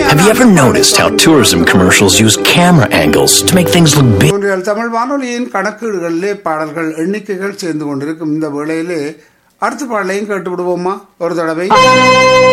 Have you ever noticed how tourism commercials use camera angles to make things look big? Tamil வானொலியின் கணக்கீடுகளிலே பாடல்கள் எண்ணிக்கைகள் சேர்ந்து கொண்டிருக்கும் இந்த வேளையிலே அடுத்த பாடலையும் கேட்டு விடுவோமா ஒரு தடவை?